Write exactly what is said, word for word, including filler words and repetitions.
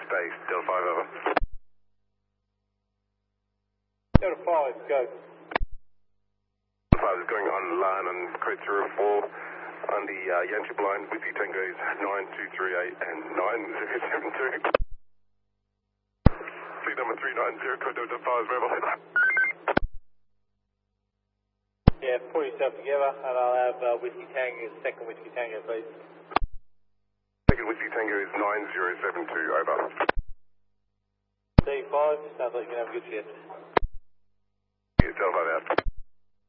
Space, Delta five, over. Delta five, go. Delta five is going on line on crate zero four on the uh, Yanchep line, Whiskey Tango's nine two three eight and nine zero seven two. Fleet number three nine zero, code Delta five, verbal. Yeah, pull yourself together and I'll have uh, Whiskey Tango, second Whiskey Tango, please. Second Whiskey Tango is nine zero seven two, over. D five, sounds like you can have a good shift. Yeah, Delta five out.